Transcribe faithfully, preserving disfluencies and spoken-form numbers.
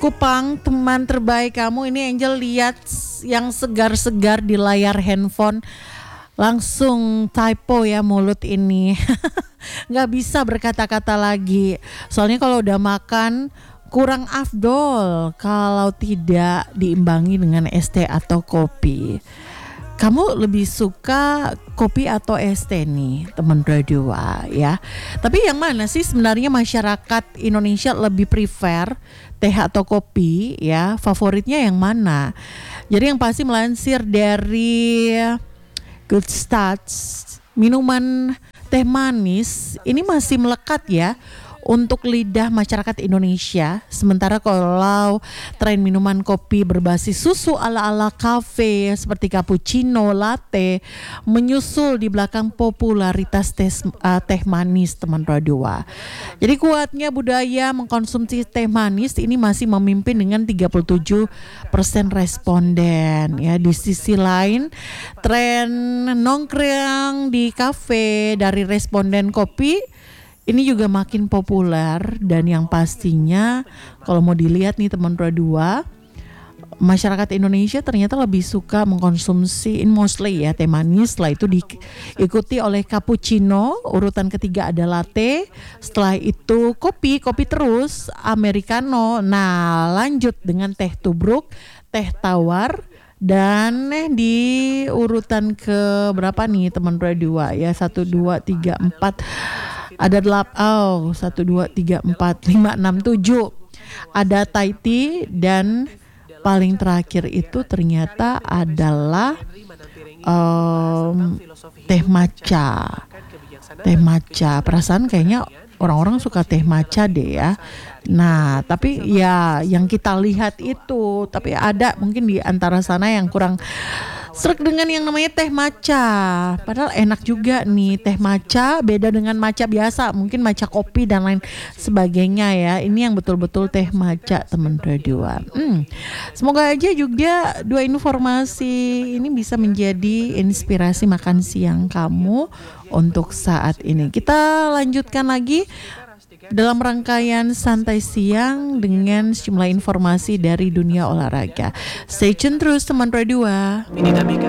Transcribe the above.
Kupang, teman terbaik kamu. Ini Angel lihat yang segar-segar di layar handphone, langsung typo ya mulut ini. Nggak bisa berkata-kata lagi. Soalnya kalau udah makan kurang afdol kalau tidak diimbangi dengan es teh atau kopi. Kamu lebih suka kopi atau es teh nih, teman radio ya? Tapi yang mana sih sebenarnya masyarakat Indonesia lebih prefer, teh atau kopi ya? Favoritnya yang mana? Jadi yang pasti melansir dari Good Stats, minuman teh manis ini masih melekat ya untuk lidah masyarakat Indonesia. Sementara kalau tren minuman kopi berbasis susu ala-ala kafe seperti cappuccino, latte menyusul di belakang popularitas teh, uh, teh manis, teman radio. Jadi kuatnya budaya mengkonsumsi teh manis ini masih memimpin dengan tiga puluh tujuh persen responden ya. Di sisi lain, tren nongkrong di kafe dari responden kopi ini juga makin populer, dan yang pastinya kalau mau dilihat nih teman dua, masyarakat Indonesia ternyata lebih suka mengkonsumsi in mostly ya teh manis. Setelah itu diikuti oleh cappuccino, urutan ketiga ada latte, setelah itu kopi, kopi terus, americano. Nah lanjut dengan teh tubruk, teh tawar, dan eh, di urutan ke berapa nih teman dua ya, satu dua tiga empat ada delapan, oh satu dua tiga empat lima enam tujuh, ada Thai tea, dan paling terakhir itu ternyata adalah um, teh matcha. Teh matcha, perasaan kayaknya orang-orang suka teh matcha deh ya. Nah, tapi ya yang kita lihat itu, tapi ada mungkin di antara sana yang kurang srek dengan yang namanya teh matcha. Padahal enak juga nih teh matcha, beda dengan matcha biasa, mungkin matcha kopi dan lain sebagainya ya. Ini yang betul-betul teh matcha, teman radio. Hmm. Semoga aja juga dua informasi ini bisa menjadi inspirasi makan siang kamu untuk saat ini. Kita lanjutkan lagi dalam rangkaian santai siang dengan sejumlah informasi dari dunia olahraga. Stay tune terus teman radio.